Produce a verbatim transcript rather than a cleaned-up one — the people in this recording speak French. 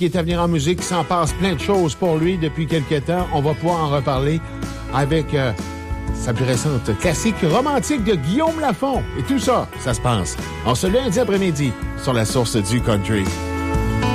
qui est à venir en musique. Il s'en passe plein de choses pour lui depuis quelques temps. On va pouvoir en reparler avec euh, sa plus récente classique romantique de Guillaume Lafont. Et tout ça, ça se passe en ce lundi après-midi sur la source du country.